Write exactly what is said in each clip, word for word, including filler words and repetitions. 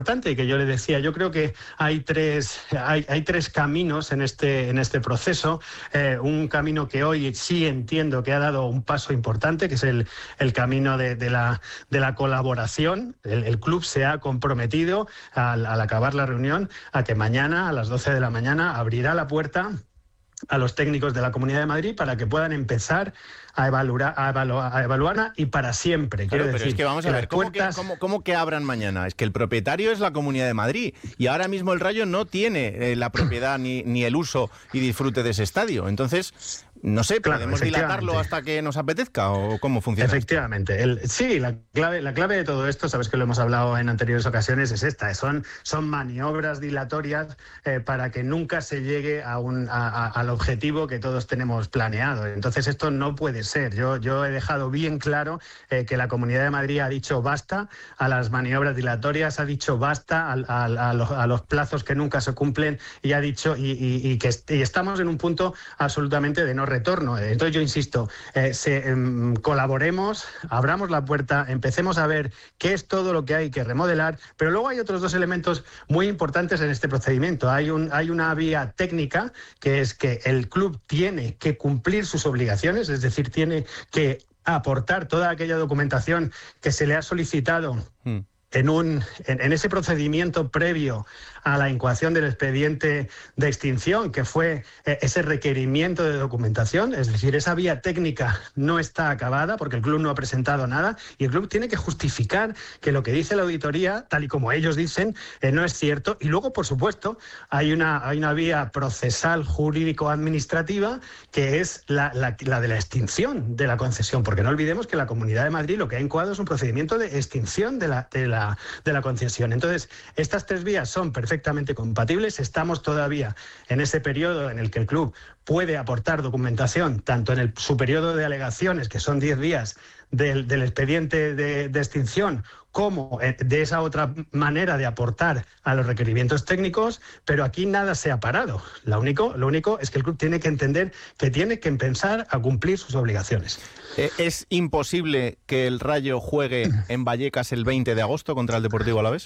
importante que yo le decía, yo creo que hay tres, hay, hay tres caminos en este, en este proceso. Eh, un camino que hoy sí entiendo que ha dado un paso importante, que es el, el camino de, de, la, de la colaboración. El, el club se ha comprometido al, al acabar la reunión a que mañana a las doce de la mañana abrirá la puerta a los técnicos de la Comunidad de Madrid para que puedan empezar a evaluar, a evaluar, a evaluarla y para siempre. Claro, Quiero pero decir, es que vamos a ver, ¿cómo, puertas... que, cómo, ¿cómo que abran mañana? Es que el propietario es la Comunidad de Madrid y ahora mismo el Rayo no tiene eh, la propiedad ni, ni el uso y disfrute de ese estadio. Entonces, no sé, ¿podemos claro, dilatarlo hasta que nos apetezca o cómo funciona? Efectivamente. El, sí, la clave, la clave de todo esto, sabes que lo hemos hablado en anteriores ocasiones, es esta. Son, son maniobras dilatorias eh, para que nunca se llegue a un, a, a, al objetivo que todos tenemos planeado. Entonces, esto no puede ser. Yo, yo he dejado bien claro eh, que la Comunidad de Madrid ha dicho basta a las maniobras dilatorias, ha dicho basta a, a, a, los, a los plazos que nunca se cumplen y ha dicho y, y, y que est y estamos en un punto absolutamente de no retorno. Entonces yo insisto, eh, se, eh, colaboremos, abramos la puerta, empecemos a ver qué es todo lo que hay que remodelar, pero luego hay otros dos elementos muy importantes en este procedimiento. Hay, un, hay una vía técnica, que es que el club tiene que cumplir sus obligaciones, es decir, tiene que aportar toda aquella documentación que se le ha solicitado mm. en, un, en, en ese procedimiento previo a la incoación del expediente de extinción, que fue eh, ese requerimiento de documentación, es decir, esa vía técnica no está acabada porque el club no ha presentado nada y el club tiene que justificar que lo que dice la auditoría, tal y como ellos dicen, eh, no es cierto. Y luego, por supuesto, hay una, hay una vía procesal jurídico-administrativa que es la, la, la de la extinción de la concesión, porque no olvidemos que la Comunidad de Madrid lo que ha incoado es un procedimiento de extinción de la, de la, de la concesión. Entonces, estas tres vías son perfectamente perfectamente compatibles. Estamos todavía en ese periodo en el que el club puede aportar documentación, tanto en el, su periodo de alegaciones, que son diez días del, del expediente de, de extinción, como de esa otra manera de aportar a los requerimientos técnicos, pero aquí nada se ha parado. Lo único, lo único es que el club tiene que entender que tiene que empezar a cumplir sus obligaciones. ¿Es imposible que el Rayo juegue en Vallecas el veinte de agosto contra el Deportivo Alavés?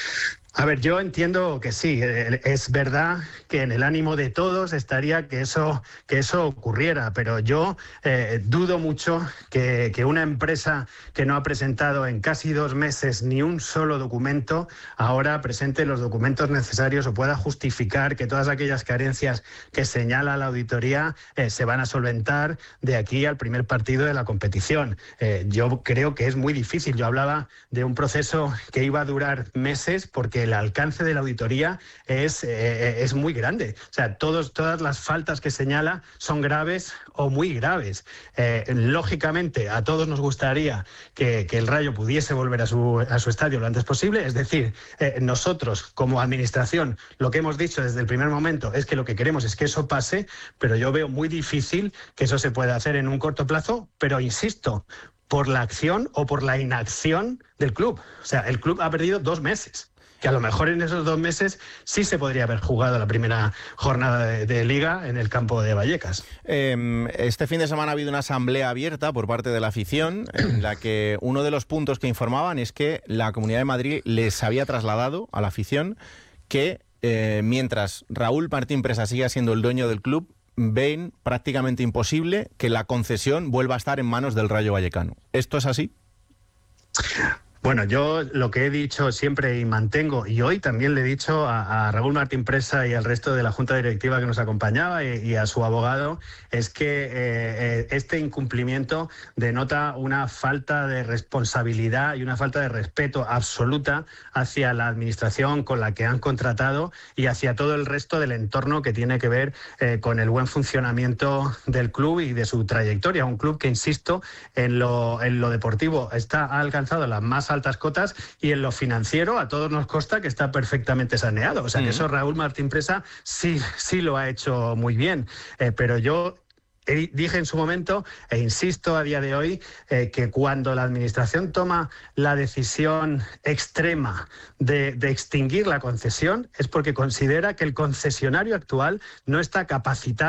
A ver, yo entiendo que sí, es verdad que en el ánimo de todos estaría que eso, que eso ocurriera, pero yo eh, dudo mucho que, que una empresa que no ha presentado en casi dos meses ni un solo documento, ahora presente los documentos necesarios o pueda justificar que todas aquellas carencias que señala la auditoría eh, se van a solventar de aquí al primer partido de la competición. Eh, yo creo que es muy difícil. Yo hablaba de un proceso que iba a durar meses porque el alcance de la auditoría es, eh, es muy grande. O sea, todos, todas las faltas que señala son graves o muy graves. Eh, lógicamente, a todos nos gustaría que, que el Rayo pudiese volver a su, a su estadio lo antes posible. Es decir, eh, nosotros como administración lo que hemos dicho desde el primer momento es que lo que queremos es que eso pase, pero yo veo muy difícil que eso se pueda hacer en un corto plazo, pero insisto, por la acción o por la inacción del club. O sea, el club ha perdido dos meses. Que a lo mejor en esos dos meses sí se podría haber jugado la primera jornada de, de Liga en el campo de Vallecas. Eh, este fin de semana ha habido una asamblea abierta por parte de la afición en la que uno de los puntos que informaban es que la Comunidad de Madrid les había trasladado a la afición que eh, mientras Raúl Martín Presa siga siendo el dueño del club, ven prácticamente imposible que la concesión vuelva a estar en manos del Rayo Vallecano. ¿Esto es así? Bueno, yo lo que he dicho siempre y mantengo, y hoy también le he dicho a, a Raúl Martín Presa y al resto de la Junta Directiva que nos acompañaba y, y a su abogado, es que eh, eh, este incumplimiento denota una falta de responsabilidad y una falta de respeto absoluta hacia la administración con la que han contratado y hacia todo el resto del entorno que tiene que ver eh, con el buen funcionamiento del club y de su trayectoria. Un club que, insisto, en lo, en lo deportivo está, ha alcanzado las más altas cotas y en lo financiero a todos nos consta que está perfectamente saneado. O sea, que eso Raúl Martín Presa sí, sí lo ha hecho muy bien. Eh, pero yo dije en su momento, e insisto a día de hoy, eh, que cuando la Administración toma la decisión extrema de, de extinguir la concesión es porque considera que el concesionario actual no está capacitado